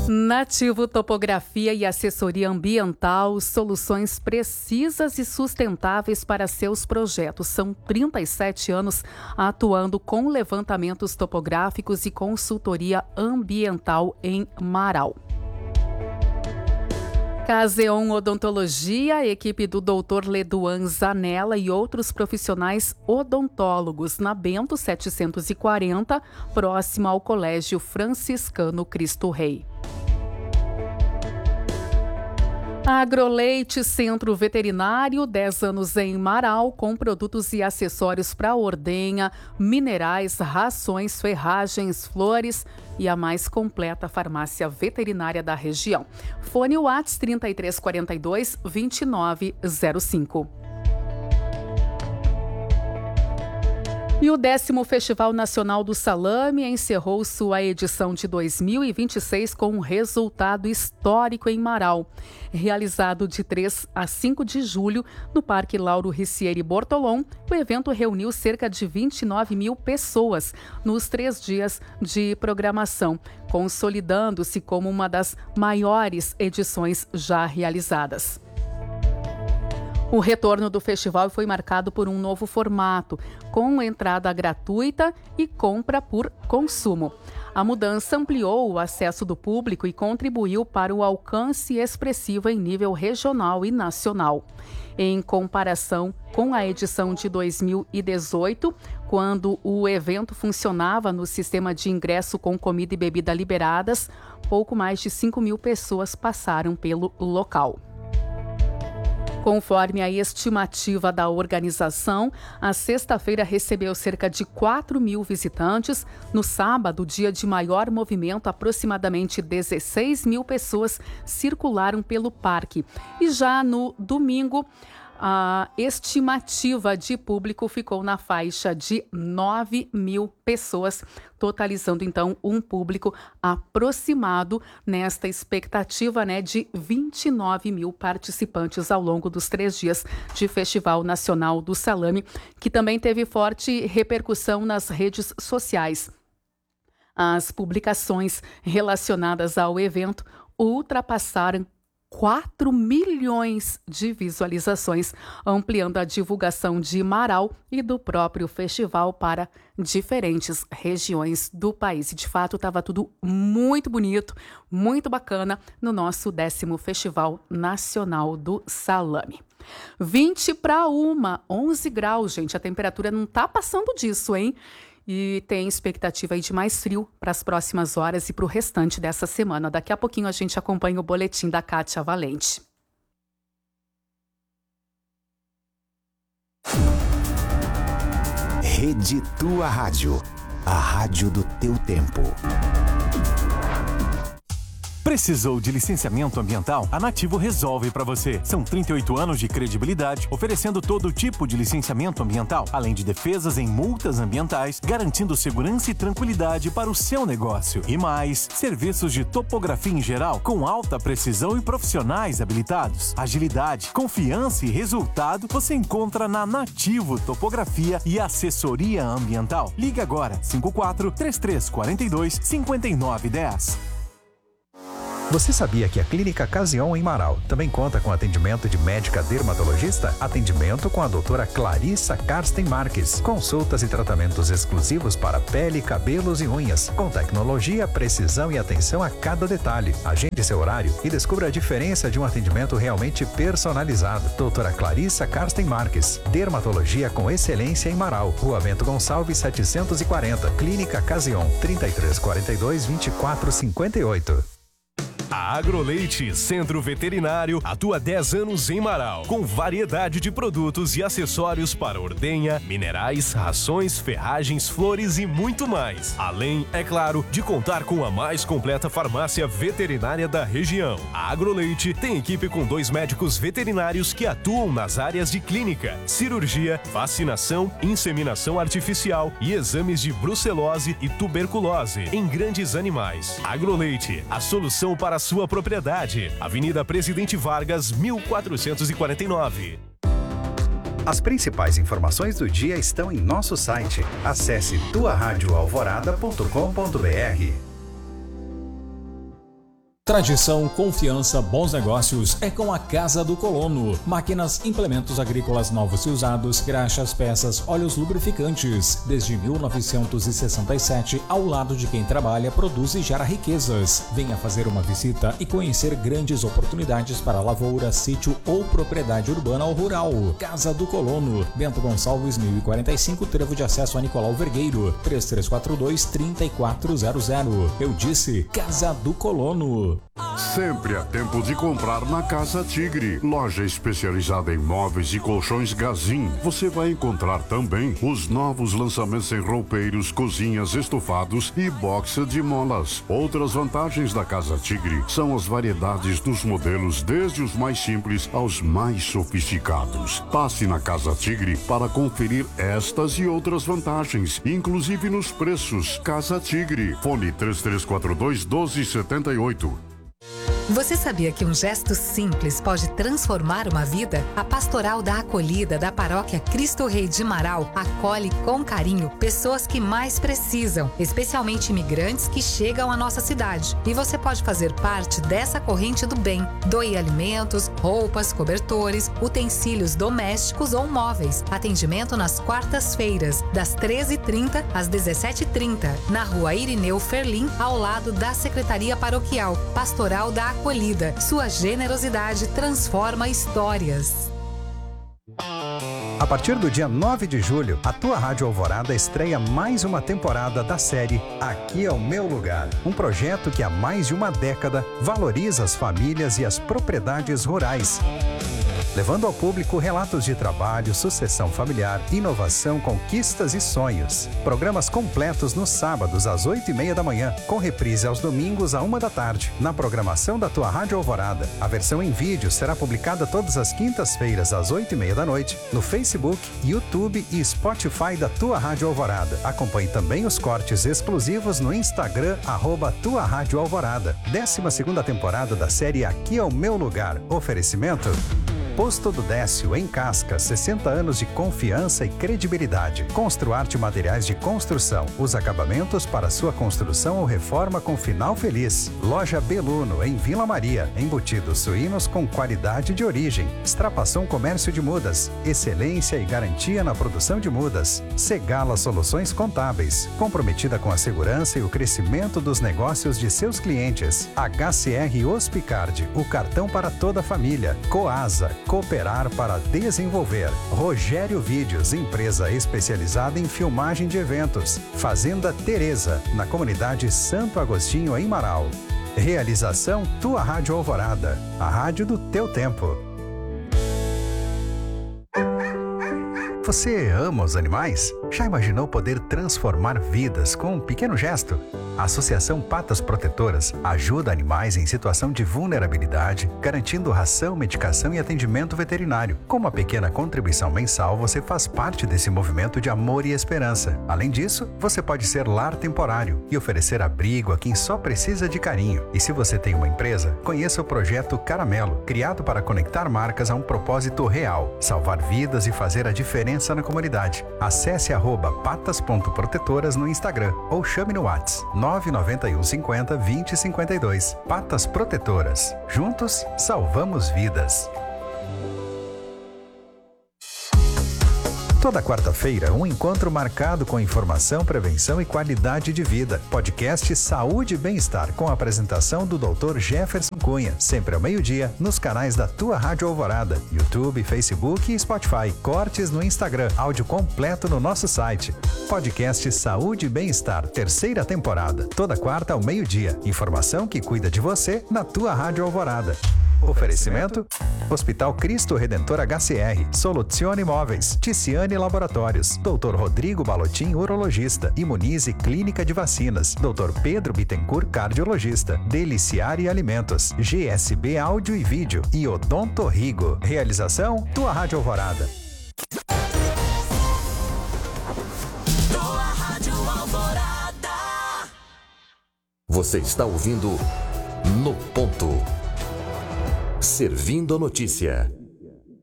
Nativo Topografia e Assessoria Ambiental, soluções precisas e sustentáveis para seus projetos. São 37 anos atuando com levantamentos topográficos e consultoria ambiental em Marau. Caseon Odontologia, equipe do Dr. Leduan Zanella e outros profissionais odontólogos na Bento 740, próximo ao Colégio Franciscano Cristo Rei. Agroleite Centro Veterinário, 10 anos em Marau, com produtos e acessórios para ordenha, minerais, rações, ferragens, flores e a mais completa farmácia veterinária da região. Fone WhatsApp 3342 2905. E o 10º Festival Nacional do Salame encerrou sua edição de 2026 com um resultado histórico em Marau. Realizado de 3 a 5 de julho no Parque Lauro Ricieri Bortolom, o evento reuniu cerca de 29 mil pessoas nos 3 dias de programação, consolidando-se como uma das maiores edições já realizadas. O retorno do festival foi marcado por um novo formato, com entrada gratuita e compra por consumo. A mudança ampliou o acesso do público e contribuiu para o alcance expressivo em nível regional e nacional. Em comparação com a edição de 2018, quando o evento funcionava no sistema de ingresso com comida e bebida liberadas, pouco mais de 5 mil pessoas passaram pelo local. Conforme a estimativa da organização, a sexta-feira recebeu cerca de 4 mil visitantes. No sábado, dia de maior movimento, aproximadamente 16 mil pessoas circularam pelo parque. E já no domingo, a estimativa de público ficou na faixa de 9 mil pessoas, totalizando então um público aproximado nesta expectativa de 29 mil participantes ao longo dos 3 dias de Festival Nacional do Salame, que também teve forte repercussão nas redes sociais. As publicações relacionadas ao evento ultrapassaram 4 milhões de visualizações, ampliando a divulgação de Marau e do próprio festival para diferentes regiões do país. E de fato estava tudo muito bonito, muito bacana no nosso 10º Festival Nacional do Salame. 20 para 11 graus, gente. A temperatura não está passando disso, hein? E tem expectativa aí de mais frio para as próximas horas e para o restante dessa semana. Daqui a pouquinho a gente acompanha o boletim da Kátia Valente. Rede Tua Rádio, a rádio do teu tempo. Precisou de licenciamento ambiental? A Nativo resolve para você. São 38 anos de credibilidade, oferecendo todo tipo de licenciamento ambiental, além de defesas em multas ambientais, garantindo segurança e tranquilidade para o seu negócio. E mais, serviços de topografia em geral, com alta precisão e profissionais habilitados. Agilidade, confiança e resultado você encontra na Nativo Topografia e Assessoria Ambiental. Ligue agora, 54 3342 5910. Você sabia que a Clínica Caseon em Marau também conta com atendimento de médica dermatologista? Atendimento com a doutora Clarissa Karsten Marques. Consultas e tratamentos exclusivos para pele, cabelos e unhas, com tecnologia, precisão e atenção a cada detalhe. Agende seu horário e descubra a diferença de um atendimento realmente personalizado. Doutora Clarissa Karsten Marques. Dermatologia com excelência em Marau. Rua Bento Gonçalves 740. Clínica Caseon 3342 2458. A Agroleite Centro Veterinário atua há 10 anos em Marau, com variedade de produtos e acessórios para ordenha, minerais, rações, ferragens, flores e muito mais. Além, é claro, de contar com a mais completa farmácia veterinária da região. A Agroleite tem equipe com 2 médicos veterinários que atuam nas áreas de clínica, cirurgia, vacinação, inseminação artificial e exames de brucelose e tuberculose em grandes animais. Agroleite, a solução para a sua propriedade. Avenida Presidente Vargas, 1449. As principais informações do dia estão em nosso site. Acesse tuaradioalvorada.com.br. Tradição, confiança, bons negócios é com a Casa do Colono. Máquinas, implementos agrícolas novos e usados, graxas, peças, óleos lubrificantes. Desde 1967, ao lado de quem trabalha, produz e gera riquezas. Venha fazer uma visita e conhecer grandes oportunidades para lavoura, sítio ou propriedade urbana ou rural. Casa do Colono, Bento Gonçalves 1045, trevo de acesso a Nicolau Vergueiro, 3342-3400. Eu disse Casa do Colono. Sempre há tempo de comprar na Casa Tigre, loja especializada em móveis e colchões Gazin. Você vai encontrar também os novos lançamentos em roupeiros, cozinhas, estofados e boxa de molas. Outras vantagens da Casa Tigre são as variedades dos modelos, desde os mais simples aos mais sofisticados. Passe na Casa Tigre para conferir estas e outras vantagens, inclusive nos preços. Casa Tigre, fone 3342-1278. Você sabia que um gesto simples pode transformar uma vida? A Pastoral da Acolhida da Paróquia Cristo Rei de Marau acolhe com carinho pessoas que mais precisam, especialmente imigrantes que chegam à nossa cidade. E você pode fazer parte dessa corrente do bem. Doe alimentos, roupas, cobertores, utensílios domésticos ou móveis. Atendimento nas quartas-feiras, das 13h30 às 17h30, na Rua Irineu Ferlim, ao lado da Secretaria Paroquial. Pastoral da Acolhida. Sua generosidade transforma histórias. A partir do dia 9 de julho, a tua Rádio Alvorada estreia mais uma temporada da série Aqui é o Meu Lugar. Um projeto que há mais de uma década valoriza as famílias e as propriedades rurais, levando ao público relatos de trabalho, sucessão familiar, inovação, conquistas e sonhos. Programas completos nos sábados às 8h30 da manhã, com reprise aos domingos à 1 da tarde, na programação da tua Rádio Alvorada. A versão em vídeo será publicada todas as quintas-feiras às 8h30 da noite, no Facebook, YouTube e Spotify da tua Rádio Alvorada. Acompanhe também os cortes exclusivos no Instagram, @tua Rádio Alvorada. 12ª temporada da série Aqui é o Meu Lugar. Oferecimento Posto do Décio, em Casca, 60 anos de confiança e credibilidade. Construarte Materiais de Construção, os acabamentos para sua construção ou reforma com final feliz. Loja Beluno, em Vila Maria, embutidos suínos com qualidade de origem. Extrapação Comércio de Mudas, excelência e garantia na produção de mudas. Segala Soluções Contábeis, comprometida com a segurança e o crescimento dos negócios de seus clientes. HCR Hospicard, o cartão para toda a família. Coasa, cooperar para desenvolver. Rogério Vídeos, empresa especializada em filmagem de eventos. Fazenda Teresa, na comunidade Santo Agostinho, em Marau. Realização Tua Rádio Alvorada, a rádio do teu tempo. Você ama os animais? Já imaginou poder transformar vidas com um pequeno gesto? A Associação Patas Protetoras ajuda animais em situação de vulnerabilidade, garantindo ração, medicação e atendimento veterinário. Com uma pequena contribuição mensal, você faz parte desse movimento de amor e esperança. Além disso, você pode ser lar temporário e oferecer abrigo a quem só precisa de carinho. E se você tem uma empresa, conheça o projeto Caramelo, criado para conectar marcas a um propósito real, salvar vidas e fazer a diferença na comunidade. Acesse @patas.protetoras no Instagram ou chame no WhatsApp 991 50 20 52. Patas Protetoras. Juntos, salvamos vidas. Toda quarta-feira, um encontro marcado com informação, prevenção e qualidade de vida. Podcast Saúde e Bem-Estar, com a apresentação do Dr. Jefferson Cunha. Sempre ao meio-dia, nos canais da tua Rádio Alvorada, YouTube, Facebook e Spotify. Cortes no Instagram, áudio completo no nosso site. Podcast Saúde e Bem-Estar, 3ª temporada. Toda quarta ao meio-dia. Informação que cuida de você na tua Rádio Alvorada. Oferecimento: Hospital Cristo Redentor HCR, Soluzione Imóveis, Ticiane Laboratórios, Dr. Rodrigo Balotin, urologista, Imunize Clínica de Vacinas, Dr. Pedro Bittencourt, cardiologista, Deliciare Alimentos, GSB Áudio e Vídeo e Odonto Rigo. Realização: tua Rádio Alvorada. Tua Rádio Alvorada. Você está ouvindo No Ponto. Servindo a notícia.